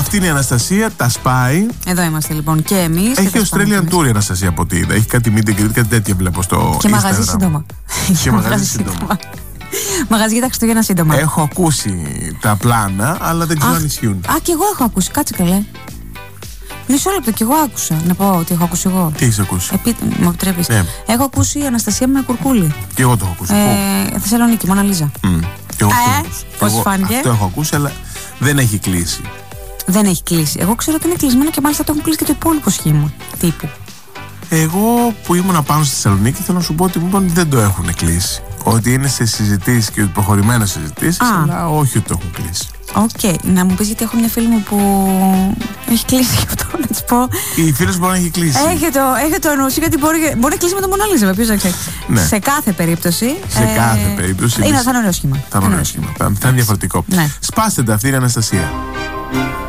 Αυτή είναι η Αναστασία, τα σπάει. Εδώ είμαστε λοιπόν και εμείς. Έχει Australian Tour η Αναστασία από ό,τι είδα. Έχει κάτι meet and greet, κάτι τέτοια βλέπω στο και Instagram. Μαγαζί σύντομα. Και μαγαζί σύντομα. Μαγαζί για τα Χριστούγεννα σύντομα. Έχω ακούσει τα πλάνα, αλλά δεν ξέρω αν ισχύουν. Α, και εγώ έχω ακούσει. Κάτσε καλέ. Μισό λεπτό, και εγώ άκουσα. Να πω ότι έχω ακούσει εγώ. Τι έχεις ακούσει? Μου επιτρέπεις? Έχω ακούσει η Αναστασία με κουρκούλι. Και εγώ το έχω ακούσει. Θεσσαλονίκη, Μόνα Λίζα. Και εγώ πώς φάνηκε? Αυτό έχω ακούσει, αλλά δεν έχει κλείσει. Δεν έχει κλείσει. Εγώ ξέρω ότι είναι κλεισμένο και μάλιστα το έχουν κλείσει και το υπόλοιπο σχήμα τύπου. Εγώ που ήμουν πάνω στη Θεσσαλονίκη θέλω να σου πω ότι δεν το έχουν κλείσει. Ότι είναι σε συζητήσεις και προχωρημένες συζητήσεις, αλλά όχι ότι το έχουν κλείσει. Οκ. Να μου πεις, γιατί έχω μια φίλη μου που έχει κλείσει και αυτό, να της πω. Η φίλη σου μπορεί να έχει κλείσει. Έχει το νου σου, γιατί μπορεί να κλείσει με το Μόνα Λίζα, ποιος να ξέρει. Ναι. Σε κάθε περίπτωση. Σε κάθε περίπτωση. Θα είναι ωραίο σχήμα. Θα είναι διαφορετικό. Ναι. Σπάστε τα, αυτή η Αναστασία.